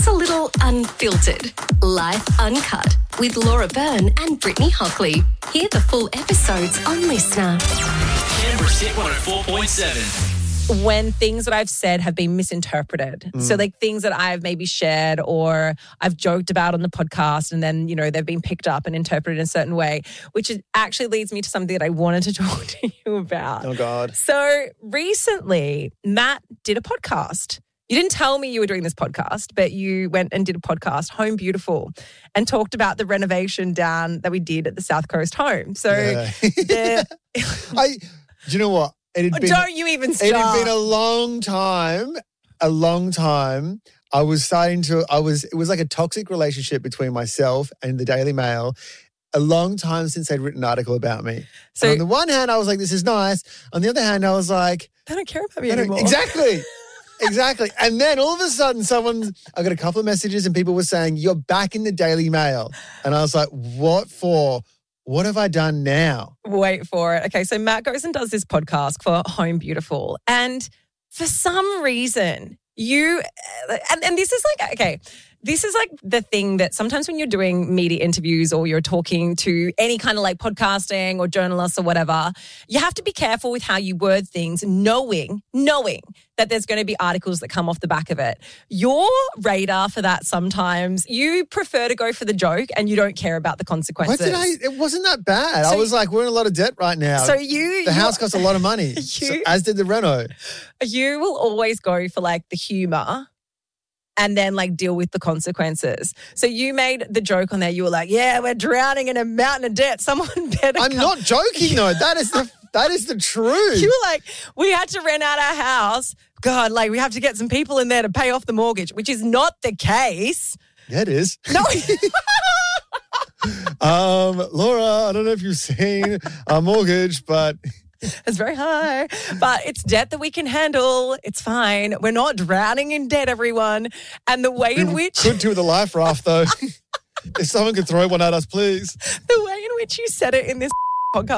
Just a little unfiltered. Life Uncut with Laura Byrne and Brittany Hockley. Hear the full episodes on Listener. Canberra's Hit 104.7. When things that I've said have been misinterpreted. So like things that I've maybe shared or I've joked about on the podcast and then, you know, they've been picked up and interpreted in a certain way, which actually leads me to something that I wanted to talk to you about. Oh, God. So recently, Matt did a podcast. You didn't tell me you were doing this podcast, but you went and did a podcast, Home Beautiful, and talked about the renovation down that we did at the South Coast home. So Do you know what? Don't you even start. It had been a long time. It was like a toxic relationship between myself and the Daily Mail. A long time since they'd written an article about me. So on the one hand, I was like, this is nice. On the other hand, I was like, they don't care about me anymore. Exactly. And then all of a sudden I got a couple of messages and people were saying, you're back in the Daily Mail. And I was like, what for? What have I done now? Wait for it. Okay, so Matt goes and does this podcast for Home Beautiful. And for some reason, and this is like, okay, this is like the thing that sometimes when you're doing media interviews or you're talking to any kind of like podcasting or journalists or whatever, you have to be careful with how you word things, knowing that there's going to be articles that come off the back of it. Your radar for that sometimes, you prefer to go for the joke and you don't care about the consequences. It wasn't that bad. I was like, we're in a lot of debt right now. So the house costs a lot of money, as did the reno. You will always go for like the humor and then like deal with the consequences. So you made the joke on there. You were like, yeah, we're drowning in a mountain of debt. Someone better I'm not joking though. That is the truth. You were like, we had to rent out our house. God, like we have to get some people in there to pay off the mortgage, which is not the case. Yeah, it is. No. Laura, I don't know if you've seen our mortgage, but it's very high, but it's debt that we can handle. It's fine. We're not drowning in debt, everyone. And the way in which... Could do with a life raft, though. If someone could throw one at us, please. The way in which you said it in this podcast